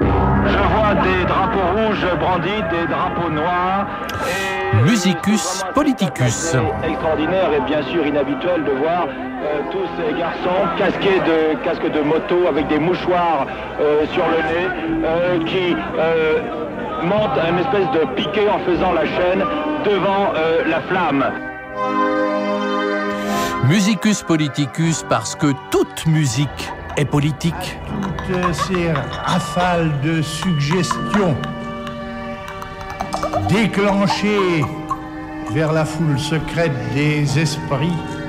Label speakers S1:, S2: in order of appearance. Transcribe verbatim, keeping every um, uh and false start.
S1: Je vois des drapeaux rouges brandis, des drapeaux noirs. Et
S2: Musicus politicus.
S1: Extraordinaire et bien sûr inhabituel de voir euh, tous ces garçons casqués de casques de moto avec des mouchoirs euh, sur le nez euh, qui euh, montent une espèce de piqué en faisant la chaîne devant euh, la flamme.
S2: Musicus politicus parce que toute musique est politique.
S3: Toutes ces rafales de suggestions déclenchées vers la foule secrète des esprits